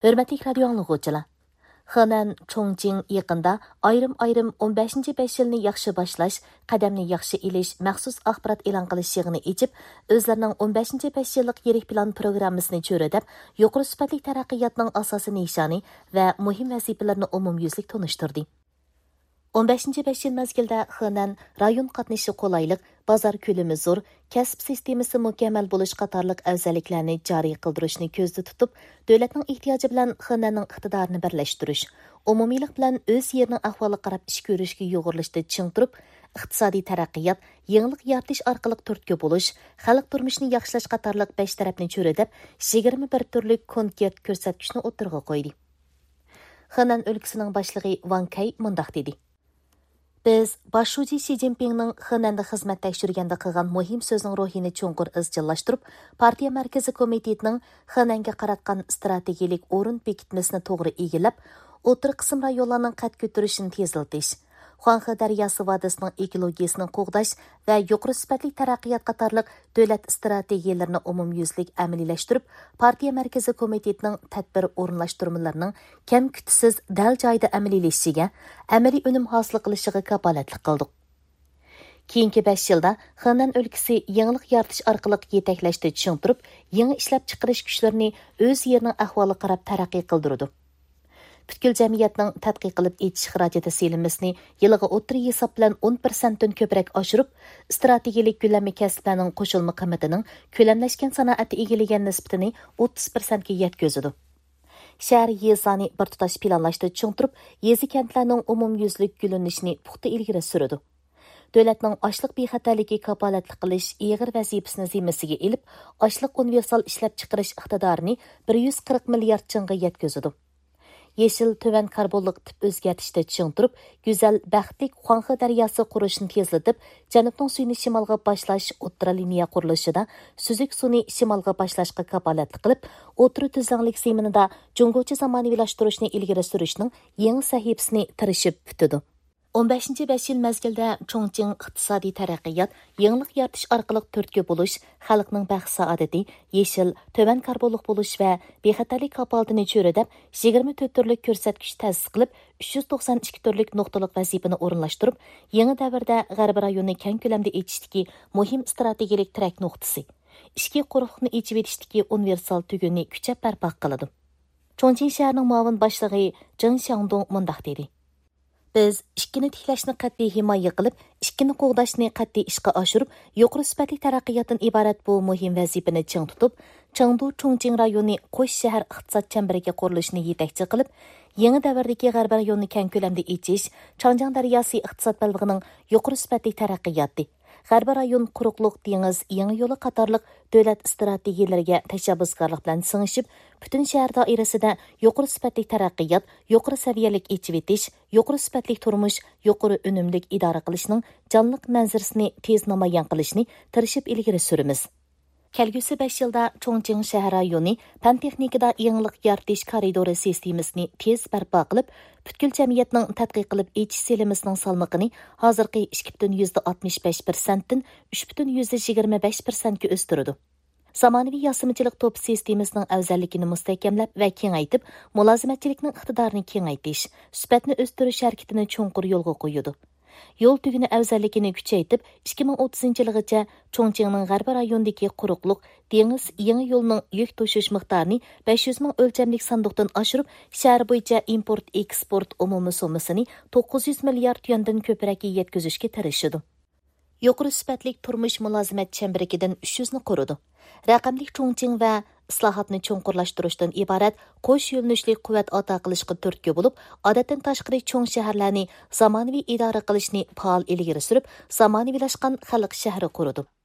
Hörmətli radio anlıqçılar. Xenan Chongqing yaqında ayrim 15-5 yilni yaxshi boshlash, qadamni yaxshi ilish maxsus axborot e'lon qilish yig'ini echib, o'zlarining 15-5 yillik yirik plan programmasini cho'radab, yuqori sifatli taraqqiyotning asosiy nishoni va muhim vazifalarni umumyuzlik tanishtirdi. 15-5 yil mezgilda Xenan rayon qatnashi qulaylik, bozor ko'lami zo'r, kasb sistemasi mukammal bo'lish qatorliq afzalliklarni joriy qildirishni ko'zda tutib, davlatning ehtiyoji bilan Xenanning iqtidorini birlashtirish, umumiylik bilan o'z yerining ahvoliga qarab ish ko'rishga yo'g'rilishda ching turib, iqtisodiy taraqqiyot, yangilik yaratish orqali turtki bo'lish, xalq turmushini yaxshilash qatorliq 5 tarafni cho'radab, 21 turli konkret ko'rsatkichni o'tirg'a qo'ydi. Xenan o'lkasining boshlig'i Wang Kai mundaq dedi: Biz Başuji Xi Jinpingning Xenanda xizmat tekshirganda qilgan muhim so'zning ruhini cho'nqur izchillashtirib, partiya markazi komitetining Xenanga qaratgan strategik o'rin bekitmasini to'g'ri egallab, o'tir qism rayonlarning qad ko'tarishini tezlatish, Xuanxe daryosi vodisining ekologiyasini qo'g'dash va yuqori sifatli taraqqiyot qatorliq davlat strategiyalarini umumyuzlik amaliylashtirib, partiya markazi komitetining tadbir o'rinlashtirmalarining kam kutisiz dal joyda amaliylashishiga, amaliy unum hosil qilishiga kapolatlik qildik. Keyingi 5 yilda Xenan o'lkasi yangilik yaratish orqali yetaklashda tushuntirib, yangi ishlab chiqarish kuchlarini o'z yerining ahvoliga qarab taraqqiy qildirdi. Бүткіл жәмиятның тәтқиқ қылып етіш xarajati selimizini yiliga o'ttir hisob bilan 10% dan ko'proq oshirib, strategik ko'lamli kasblarning qo'shilma qiymatining ko'lamlashgan sanoatga egillagan nisbatini 30% ga yetkazadi. Shahar yezani bir tutash planlashda tushuntirib, yezi kentlarning umumyuzlik gullanishini puxta ilgari suradi. Davlatning ochliq bexatarligi kapolatlik qilish ig'ir vazifasini zimmasiga ilib, ochliq universal ishlab chiqarish iqtidorini 140 milliard chingga yetkazadi. Yeşil töven karbonluq tip o'zgartishda tushuntirib, go'zal baxtlik Xuanxe daryosi qurishni tezlatib, janubning suyini shimolga boshlash o'rta liniya qurilishida suzuk suvni shimolga boshlashga kapolatlik qilib, o'rta tuzlanlik zeminida jungochi zamonaviylashtirish ilgari surishning yangi sahifasini tirishib bitdi. 15-5 yil mezgilda Chongqing iqtisodiy taraqqiyot, yangilik yaratish orqali turtki bo'lish, xalqning baxt saodati, yeshil, tövan karbonliq bo'lish va bexatarlik kapolatini cho'radab, 24 turlik ko'rsatkich ta'sis qilib, 392 turlik nuqtalik vazifani o'rinlashtirib, yangi davrda G'arb rayonini keng ko'lamda echishdagi muhim strategik trak nuqtasi, ishki quruqni echib etishdagi universal tugunni kuchab barpo qiladi. Chongqing shahrining muavin boshlig'i Zheng Xiangdong mundaq dedi: Biz ikkini tiklashni qat'iy himoya qilib, ikkini qo'g'dashni qat'iy ishga oshirib, yuqori sifatli taraqqiyotdan iborat bu muhim vazifani ching tutib, Chengdu Chongqing rayoni qo'sh shahar iqtisod chambariga qurilishini yetakchi qilib, yangi davrdagi G'arb rayonini keng ko'lamda echish, Changjiang daryosi iqtisod balg'ining yuqori sifatli taraqqiyoti, G'arb rayon quruqliq dengiz yangi yo'li qatorliq davlat strategiyalariga tashabbuskorlik bilan singishib, butun shahar doirasida yuqori sifatli taraqqiyot, yuqori saviyalik echib etish, yuqori sifatli turmush, yuqori unumlik idora qilishning jonliq manzarasini tez namoyon qilishni tirishib ilgari suramiz. Kelgusi 5 yilda Chongqing shahar rayoni fan texnikada yangilik yaratish koridori sistemasini tez barpo qilib, butkul jamiyatning tadqiq qilib echish selimisining salmoqini hozirgi 2,65% dan 3,25% ga o'stirdi. Zamonaviy yasamachilik top sistemasining afzalligini mustahkamlab va kengaytib, mulozimatchilikning iqtidorini kengaytish, sifatni o'stirish harakatini cho'nqur yo'lga qo'yadi. Yo'l tuguni afzalligini kuchaytib, 2030-yilgacha Chongqingning g'arbi rayonidagi quruqliq, dengiz yangi yo'lning yuk tashish miqdorini 500 ming o'lchamlik sanduqdan oshirib, shahar bo'yicha import-eksport umumiy summasini 900 milliard yuandan ko'proq yetkazishga tirishadi. Yuqori sifatli turmush mulozimat chambarikidan 300 ni quradi. Raqamli Chongqing va islohotni cho'nqurlashtirishdan iborat qo'sh yo'nalishli quvvat ato qilishga turtki bo'lib, odatdan tashqari cho'ng shaharlarni zamonaviy idora qilishni faol ilgari surib, zamonaviylashgan xalq shahri qurdi.